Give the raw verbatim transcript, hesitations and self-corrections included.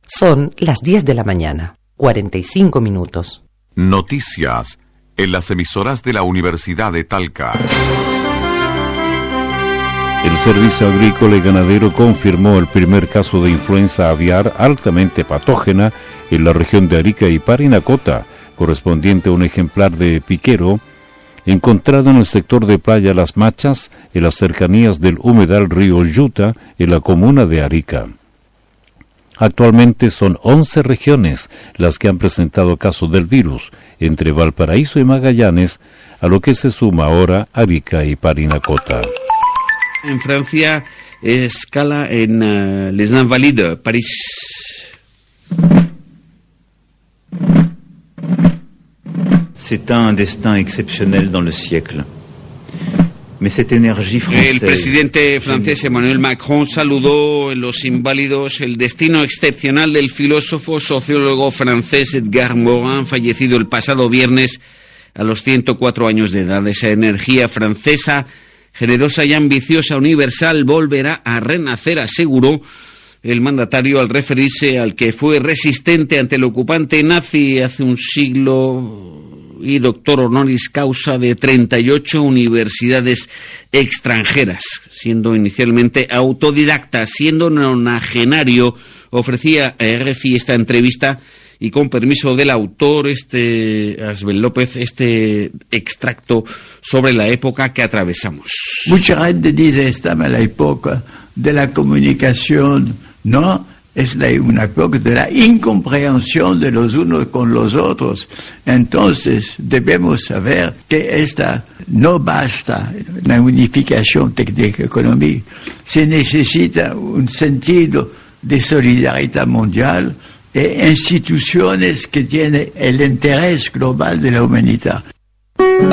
Son las diez de la mañana, cuarenta y cinco minutos. Noticias en las emisoras de la Universidad de Talca. El Servicio Agrícola y Ganadero confirmó el primer caso de influenza aviar altamente patógena en la región de Arica y Parinacota, correspondiente a un ejemplar de piquero encontrado en el sector de Playa Las Machas, en las cercanías del humedal río Yuta, en la comuna de Arica. Actualmente son once regiones las que han presentado casos del virus, entre Valparaíso y Magallanes, a lo que se suma ahora Arica y Parinacota. En Francia, escala en uh, Les Invalides, París. C'est un destin exceptionnel dans le siècle. Mais cette énergie française... El presidente francés Emmanuel Macron saludó en Los Inválidos el destino excepcional del filósofo sociólogo francés Edgar Morin, fallecido el pasado viernes a los ciento cuatro años de edad. Esa energía francesa, generosa y ambiciosa, universal, volverá a renacer, aseguró el mandatario al referirse al que fue resistente ante el ocupante nazi hace un siglo y doctor honoris causa de treinta y ocho universidades extranjeras, siendo inicialmente autodidacta, siendo nonagenario. Ofrecía a R F I esta entrevista y, con permiso del autor, este Asbel López, este extracto sobre la época que atravesamos. Mucha gente dice estamos en la época de la comunicación, no, es la, una época de la incomprensión de los unos con los otros. Entonces debemos saber que esta no basta la unificación técnica económica, se necesita un sentido de solidaridad mundial e instituciones que tienen el interés global de la humanidad.